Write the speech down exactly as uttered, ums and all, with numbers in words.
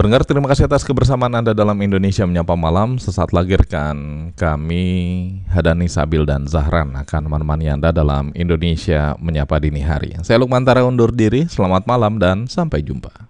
Pendengar, terima kasih atas kebersamaan Anda dalam Indonesia Menyapa Malam. Sesaat lagi rekan kami Hadani, Sabil, dan Zahran akan menemani Anda dalam Indonesia Menyapa Dini Hari. Saya Lukman Tara undur diri, selamat malam dan sampai jumpa.